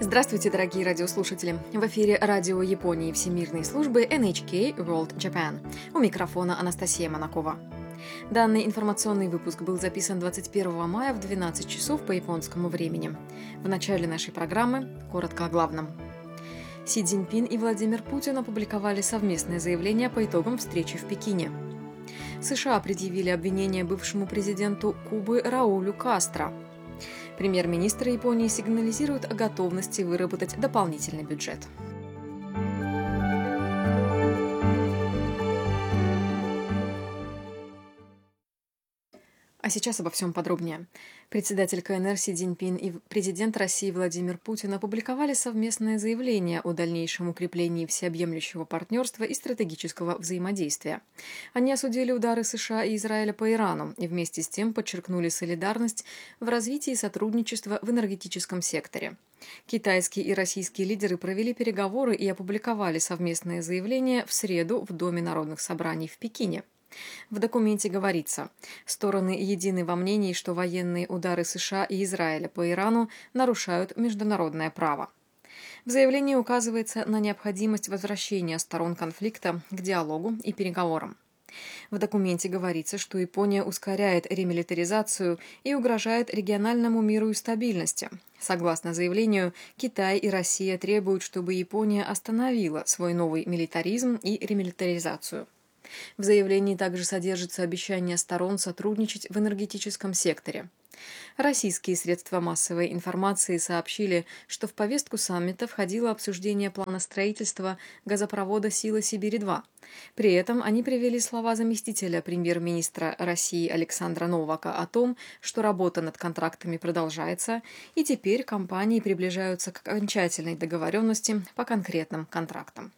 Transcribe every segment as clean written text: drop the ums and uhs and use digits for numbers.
Здравствуйте, дорогие радиослушатели! В эфире радио Японии Всемирной службы NHK World Japan. У микрофона Анастасия Монакова. Данный информационный выпуск был записан 21 мая в 12 часов по японскому времени. В начале нашей программы коротко о главном. Си Цзиньпин и Владимир Путин опубликовали совместное заявление по итогам встречи в Пекине. США предъявили обвинение бывшему президенту Кубы Раулю Кастро. Премьер-министр Японии сигнализирует о готовности выработать дополнительный бюджет. А сейчас обо всем подробнее. Председатель КНР Си Цзиньпин и президент России Владимир Путин опубликовали совместное заявление о дальнейшем укреплении всеобъемлющего партнерства и стратегического взаимодействия. Они осудили удары США и Израиля по Ирану и вместе с тем подчеркнули солидарность в развитии сотрудничества в энергетическом секторе. Китайские и российские лидеры провели переговоры и опубликовали совместное заявление в среду в Доме народных собраний в Пекине. В документе говорится, стороны едины во мнении, что военные удары США и Израиля по Ирану нарушают международное право. В заявлении указывается на необходимость возвращения сторон конфликта к диалогу и переговорам. В документе говорится, что Япония ускоряет ремилитаризацию и угрожает региональному миру и стабильности. Согласно заявлению, Китай и Россия требуют, чтобы Япония остановила свой новый милитаризм и ремилитаризацию. В заявлении также содержится обещание сторон сотрудничать в энергетическом секторе. Российские средства массовой информации сообщили, что в повестку саммита входило обсуждение плана строительства газопровода «Сила-Сибири-2». При этом они привели слова заместителя премьер-министра России Александра Новака о том, что работа над контрактами продолжается, и теперь компании приближаются к окончательной договоренности по конкретным контрактам.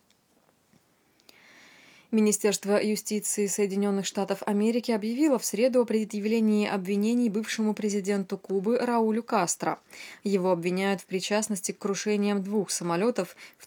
Министерство юстиции Соединенных Штатов Америки объявило в среду о предъявлении обвинений бывшему президенту Кубы Раулю Кастро. Его обвиняют в причастности к крушениям 2 самолетов в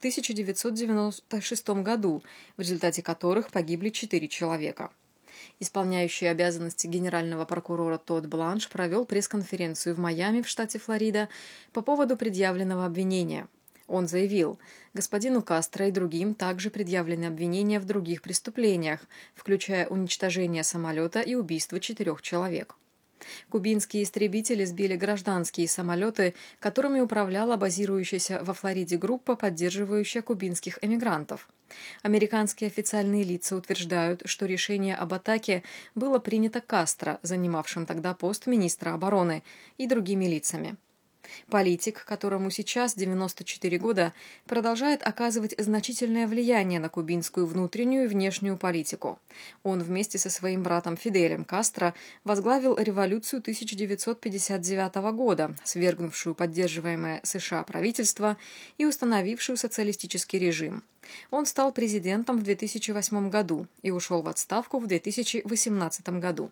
1996 году, в результате которых погибли 4 человека. Исполняющий обязанности генерального прокурора Тодд Бланш провел пресс-конференцию в Майами в штате Флорида по поводу предъявленного обвинения. Он заявил, господину Кастро и другим также предъявлены обвинения в других преступлениях, включая уничтожение самолета и убийство 4 человек. Кубинские истребители сбили гражданские самолеты, которыми управляла базирующаяся во Флориде группа, поддерживающая кубинских эмигрантов. Американские официальные лица утверждают, что решение об атаке было принято Кастро, занимавшим тогда пост министра обороны, и другими лицами. Политик, которому сейчас 94 года, продолжает оказывать значительное влияние на кубинскую внутреннюю и внешнюю политику. Он вместе со своим братом Фиделем Кастро возглавил революцию 1959 года, свергнувшую поддерживаемое США правительство и установившую социалистический режим. Он стал президентом в 2008 году и ушел в отставку в 2018 году.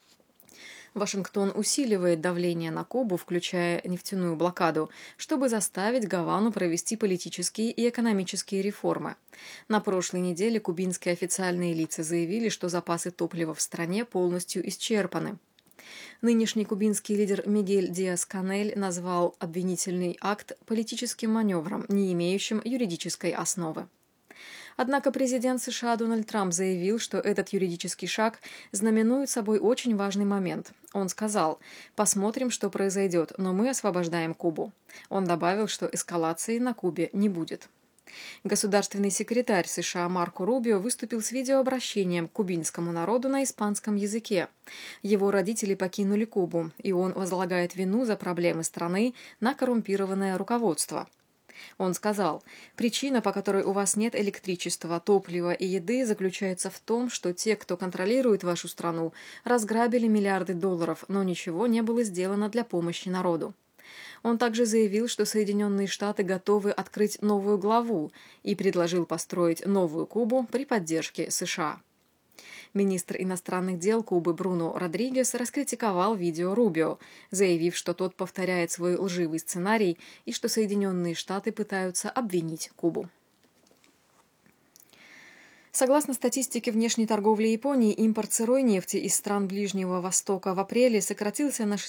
Вашингтон усиливает давление на Кубу, включая нефтяную блокаду, чтобы заставить Гавану провести политические и экономические реформы. На прошлой неделе кубинские официальные лица заявили, что запасы топлива в стране полностью исчерпаны. Нынешний кубинский лидер Мигель Диас-Канель назвал обвинительный акт политическим маневром, не имеющим юридической основы. Однако президент США Дональд Трамп заявил, что этот юридический шаг знаменует собой очень важный момент. Он сказал: «Посмотрим, что произойдет, но мы освобождаем Кубу». Он добавил, что эскалации на Кубе не будет. Государственный секретарь США Марко Рубио выступил с видеообращением к кубинскому народу на испанском языке. Его родители покинули Кубу, и он возлагает вину за проблемы страны на коррумпированное руководство. Он сказал: «Причина, по которой у вас нет электричества, топлива и еды, заключается в том, что те, кто контролирует вашу страну, разграбили миллиарды долларов, но ничего не было сделано для помощи народу». Он также заявил, что Соединенные Штаты готовы открыть новую главу и предложил построить новую Кубу при поддержке США. Министр иностранных дел Кубы Бруно Родригес раскритиковал видео Рубио, заявив, что тот повторяет свой лживый сценарий и что Соединенные Штаты пытаются обвинить Кубу. Согласно статистике внешней торговли Японии, импорт сырой нефти из стран Ближнего Востока в апреле сократился на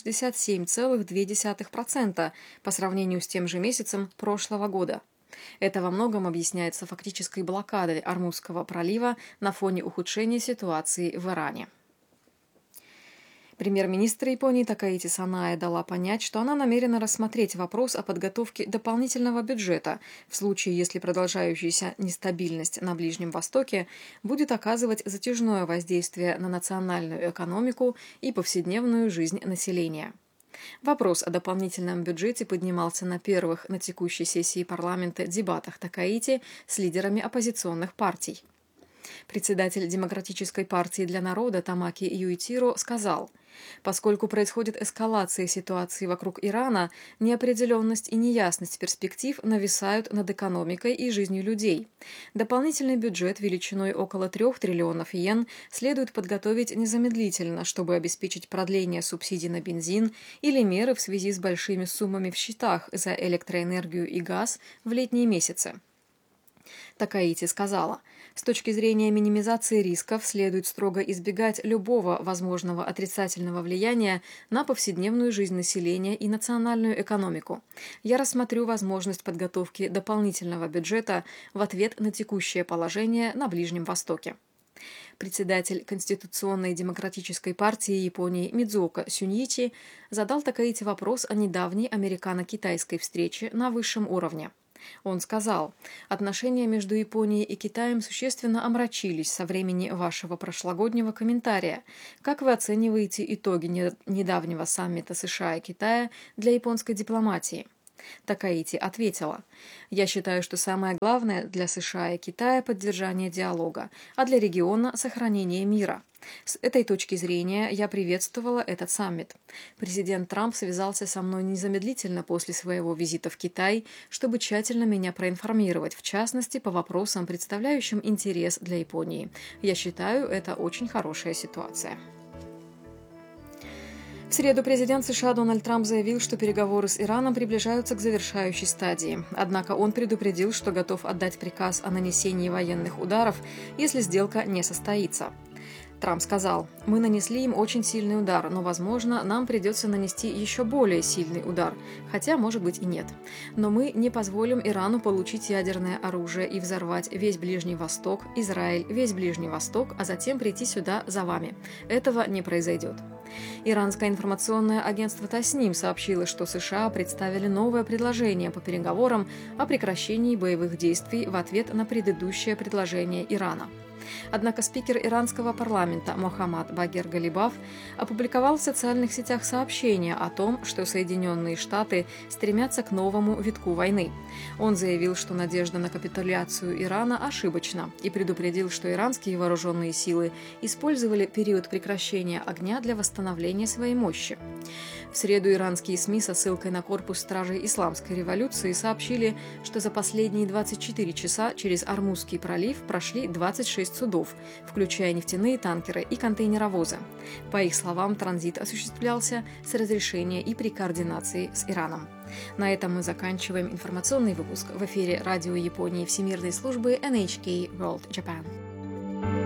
67,2% по сравнению с тем же месяцем прошлого года. Это во многом объясняется фактической блокадой Ормузского пролива на фоне ухудшения ситуации в Иране. Премьер-министр Японии Такаити Санае дала понять, что она намерена рассмотреть вопрос о подготовке дополнительного бюджета в случае, если продолжающаяся нестабильность на Ближнем Востоке будет оказывать затяжное воздействие на национальную экономику и повседневную жизнь населения. Вопрос о дополнительном бюджете поднимался на первых на текущей сессии парламента дебатах Такаити с лидерами оппозиционных партий. Председатель Демократической партии для народа Тамаки Юитиро сказал: «Поскольку происходит эскалация ситуации вокруг Ирана, неопределенность и неясность перспектив нависают над экономикой и жизнью людей. Дополнительный бюджет величиной около 3 триллионов йен следует подготовить незамедлительно, чтобы обеспечить продление субсидий на бензин или меры в связи с большими суммами в счетах за электроэнергию и газ в летние месяцы». Такаити сказала: «С точки зрения минимизации рисков следует строго избегать любого возможного отрицательного влияния на повседневную жизнь населения и национальную экономику. Я рассмотрю возможность подготовки дополнительного бюджета в ответ на текущее положение на Ближнем Востоке». Председатель Конституционной демократической партии Японии Мидзуока Сюньичи задал Такаити вопрос о недавней американо-китайской встрече на высшем уровне. Он сказал: «Отношения между Японией и Китаем существенно омрачились со времени вашего прошлогоднего комментария. Как вы оцениваете итоги недавнего саммита США и Китая для японской дипломатии?» Такаити ответила: «Я считаю, что самое главное для США и Китая – поддержание диалога, а для региона – сохранение мира. С этой точки зрения я приветствовала этот саммит. Президент Трамп связался со мной незамедлительно после своего визита в Китай, чтобы тщательно меня проинформировать, в частности, по вопросам, представляющим интерес для Японии. Я считаю, это очень хорошая ситуация». В среду президент США Дональд Трамп заявил, что переговоры с Ираном приближаются к завершающей стадии. Однако он предупредил, что готов отдать приказ о нанесении военных ударов, если сделка не состоится. Трамп сказал: «Мы нанесли им очень сильный удар, но, возможно, нам придется нанести еще более сильный удар, хотя, может быть, и нет. Но мы не позволим Ирану получить ядерное оружие и взорвать весь Ближний Восток, Израиль, весь Ближний Восток, а затем прийти сюда за вами. Этого не произойдет». Иранское информационное агентство Тасним сообщило, что США представили новое предложение по переговорам о прекращении боевых действий в ответ на предыдущее предложение Ирана. Однако спикер иранского парламента Мохаммад Багер Галибаф опубликовал в социальных сетях сообщение о том, что Соединенные Штаты стремятся к новому витку войны. Он заявил, что надежда на капитуляцию Ирана ошибочна, и предупредил, что иранские вооруженные силы использовали период прекращения огня для восстановления своей мощи. В среду иранские СМИ со ссылкой на корпус стражей Исламской революции сообщили, что за последние 24 часа через Ормузский пролив прошли 26 судов, включая нефтяные танкеры и контейнеровозы. По их словам, транзит осуществлялся с разрешения и при координации с Ираном. На этом мы заканчиваем информационный выпуск. В эфире радио Японии Всемирной службы NHK World Japan.